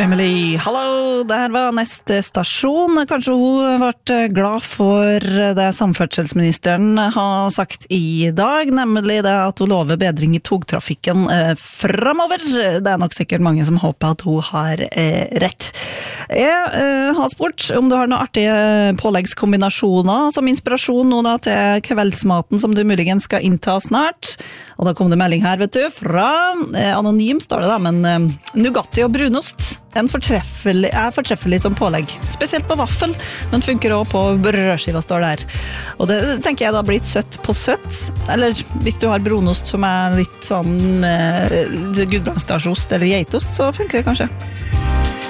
Emily, hallo, det her var neste stasjon. Kanskje hun ble glad for det samferdselsministeren har sagt i dag, nemlig det at hun lover bedring i togtrafikken fremover. Det nok sikkert mange som håper at hun har rett. Jeg har spurt om du har noen artige påleggskombinasjoner som inspirasjon nå da til kveldsmaten som du muligens skal innta snart. Og da kom det melding her, vet du, fra anonym står det da, men Nugatti og brunost er fortreffelig som pålegg. Spesielt på vaffel, men funker også på brødskiva står der. Og det tenker jeg da blir søtt på søtt. Eller hvis du har brunost som er litt sånn gudbrandsdalsost eller geitost, så funker det kanskje.